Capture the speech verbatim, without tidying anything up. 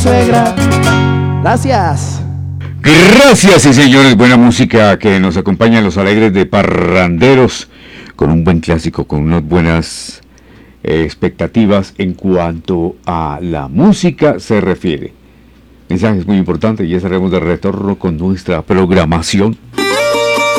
suegra. Gracias. Gracias, sí señores, buena música que nos acompaña en Los Alegres de Parranderos, con un buen clásico, con unas buenas eh, expectativas en cuanto a la música se refiere. Mensajes muy importantes y ya estaremos de retorno con nuestra programación.